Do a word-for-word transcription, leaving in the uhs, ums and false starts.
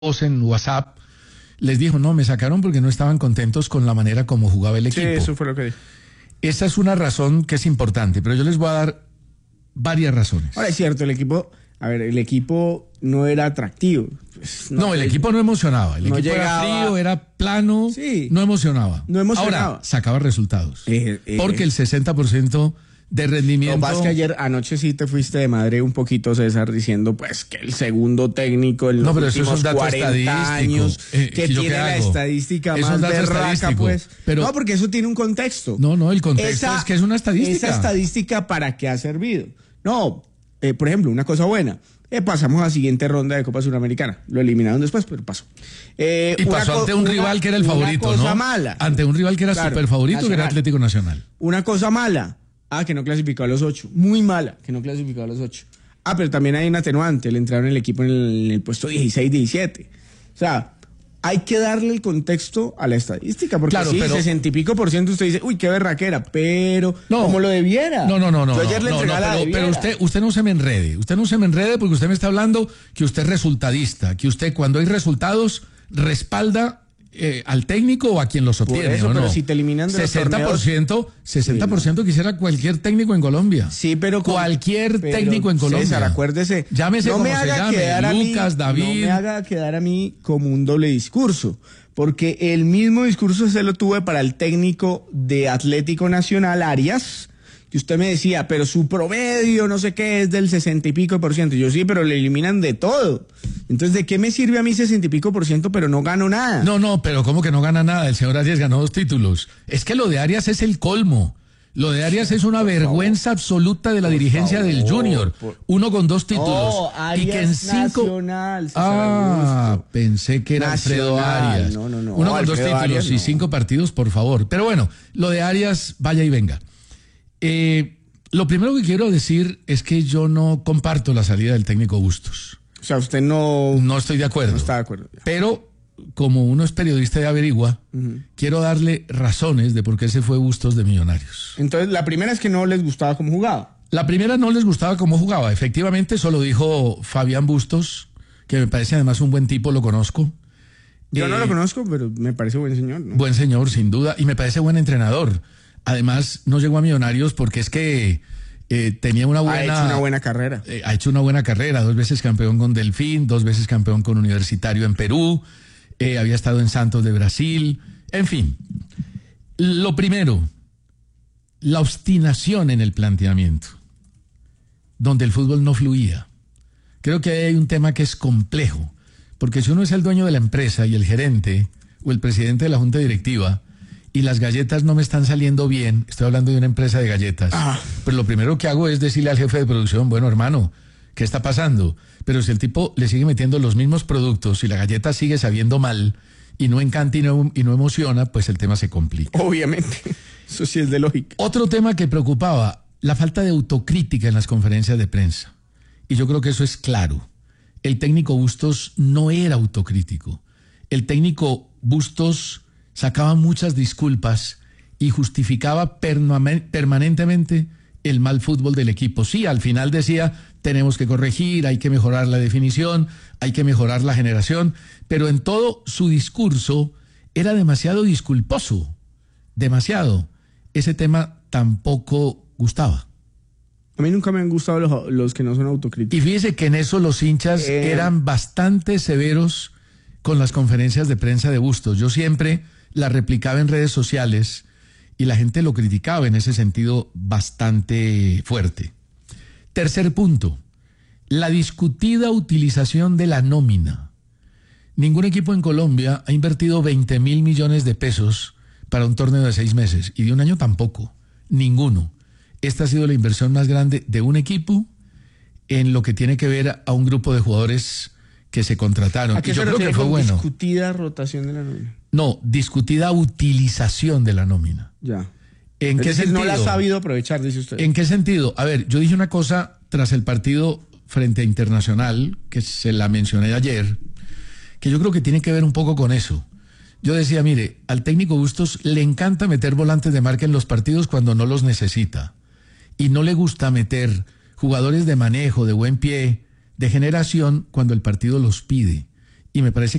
en WhatsApp, les dijo, no, me sacaron porque no estaban contentos con la manera como jugaba el equipo. Sí, eso fue lo que dijo. Esa es una razón que es importante, pero yo les voy a dar varias razones. Ahora es cierto, el equipo, a ver, el equipo no era atractivo. Pues, no, no, el equipo no emocionaba. El no equipo llegaba, era frío, era plano, sí, no emocionaba. No emocionaba. Ahora, sacaba resultados. Eh, eh, porque el sesenta por ciento de rendimiento... Lo que pasa es que ayer, anoche sí te fuiste de madre un poquito, César, diciendo pues que el segundo técnico en los no, pero últimos eso es un dato cuarenta años, eh, que tiene la estadística eso más berraca, pues. Pero, no, porque eso tiene un contexto. No, no, el contexto esa, es que es una estadística. ¿Esa estadística para qué ha servido? No, eh, por ejemplo, una cosa buena. Eh, pasamos a la siguiente ronda de Copa Suramericana. Lo eliminaron después, pero pasó. Eh, y pasó ante un una, rival que era el favorito, una cosa ¿no? mala. Ante un rival que era claro, súper favorito, Nacional. que era Atlético Nacional. Una cosa mala. Ah, que no clasificó a los ocho. Muy mala, que no clasificó a los ocho. Ah, pero también hay un atenuante. Le entraron el equipo en el, en el puesto dieciséis, diecisiete. O sea, hay que darle el contexto a la estadística. Porque claro, sí, pero, sesenta y pico por ciento usted dice, uy, qué berraquera, pero no, como lo debiera. No, no, no, no. Yo ayer no, le no, entregaba no, la pero, debiera. pero usted, usted no se me enrede. Usted no se me enrede porque usted me está hablando que usted es resultadista, que usted cuando hay resultados respalda Eh, al técnico o a quien los obtiene. Por eso, ¿o no? Pero si te eliminan de sesenta por ciento, los torneos, sesenta por ciento sí, no. quisiera cualquier técnico en Colombia. Sí, pero con, cualquier pero, técnico en Colombia. César, acuérdese. Llámese no como me haga se llame, quedar Lucas, a mí, David. No me haga quedar a mí como un doble discurso, porque el mismo discurso se lo tuve para el técnico de Atlético Nacional, Arias, que usted me decía, pero su promedio, no sé qué, es del sesenta y pico por ciento. Yo sí, pero le eliminan de todo. Entonces, ¿de qué me sirve a mí sesenta y pico por ciento, pero no gano nada? No, no, pero ¿cómo que no gana nada? El señor Arias ganó dos títulos. Es que lo de Arias es el colmo. Lo de Arias es una por vergüenza favor. absoluta de la por dirigencia favor. del Junior. Por... Uno con dos títulos. No, Arias y que en cinco... Nacional, ah, Augusto. Pensé que era Nacional. Alfredo Arias. No, no, no. Uno no, con Alfredo dos títulos Arias, y no. cinco partidos, por favor. Pero bueno, lo de Arias, vaya y venga. Eh... Lo primero que quiero decir es que yo no comparto la salida del técnico Bustos. O sea, usted no... No estoy de acuerdo. No está de acuerdo. Pero, como uno es periodista de averigua, uh-huh. quiero darle razones de por qué se fue Bustos de Millonarios. Entonces, la primera es que no les gustaba cómo jugaba. La primera no les gustaba cómo jugaba. Efectivamente, eso lo dijo Fabián Bustos, que me parece además un buen tipo, lo conozco. Yo eh, no lo conozco, pero me parece buen señor, ¿no? Buen señor, sin duda, y me parece buen entrenador. Además, no llegó a Millonarios porque es que eh, tenía una buena... Ha hecho una buena carrera. Eh, ha hecho una buena carrera. Dos veces campeón con Delfín, dos veces campeón con Universitario en Perú. Eh, había estado en Santos de Brasil. En fin. Lo primero, la obstinación en el planteamiento, donde el fútbol no fluía. Creo que hay un tema que es complejo. Porque si uno es el dueño de la empresa y el gerente o el presidente de la junta directiva... y las galletas no me están saliendo bien, estoy hablando de una empresa de galletas, ah. pero lo primero que hago es decirle al jefe de producción, bueno, hermano, ¿qué está pasando? Pero si el tipo le sigue metiendo los mismos productos y la galleta sigue sabiendo mal y no encanta y no, y no emociona, pues el tema se complica. Obviamente, eso sí es de lógica. Otro tema que preocupaba, la falta de autocrítica en las conferencias de prensa. Y yo creo que eso es claro. El técnico Bustos no era autocrítico. El técnico Bustos sacaba muchas disculpas y justificaba permanentemente el mal fútbol del equipo. Sí, al final decía, tenemos que corregir, hay que mejorar la definición, hay que mejorar la generación, pero en todo su discurso era demasiado disculposo, demasiado. Ese tema tampoco gustaba. A mí nunca me han gustado los, los que no son autocríticos. Y fíjese que en eso los hinchas eh... eran bastante severos con las conferencias de prensa de Bustos. Yo siempre la replicaba en redes sociales y la gente lo criticaba en ese sentido bastante fuerte. Tercer punto, la discutida utilización de la nómina. Ningún equipo en Colombia ha invertido veinte mil millones de pesos para un torneo de seis meses y de un año tampoco, ninguno. Esta ha sido la inversión más grande de un equipo en lo que tiene que ver a un grupo de jugadores que se contrataron. ¿A qué y yo se creo que fue con bueno. Discutida rotación de la nómina. No, discutida utilización de la nómina. Ya. ¿En es qué decir, sentido? No la ha sabido aprovechar, dice usted. ¿En qué sentido? A ver, yo dije una cosa tras el partido frente a Internacional, que se la mencioné ayer, que yo creo que tiene que ver un poco con eso. Yo decía, mire, al técnico Bustos le encanta meter volantes de marca en los partidos cuando no los necesita. Y no le gusta meter jugadores de manejo, de buen pie, de generación, cuando el partido los pide. y me parece